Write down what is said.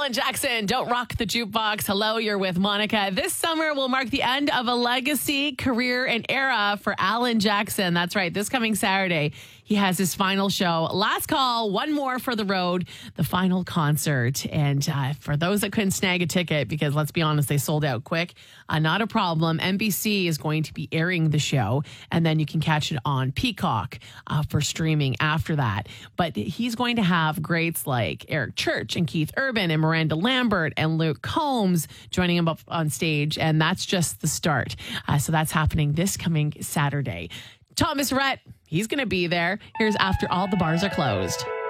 Alan Jackson, Don't Rock the Jukebox. Hello, you're with Monica. This summer will mark the end of a legacy, career, and era for Alan Jackson. That's right. This coming Saturday, he has his final show. Last call, one more for the road, the final concert. And for those that couldn't snag a ticket, because let's be honest, they sold out quick, not a problem. NBC is going to be airing the show, and then you can catch it on Peacock for streaming after that. But he's going to have greats like Eric Church and Keith Urban and Miranda Lambert and Luke Combs joining him up on stage. And that's just the start. So that's happening this coming Saturday. Thomas Rhett, he's going to be there. Here's After All the Bars Are Closed.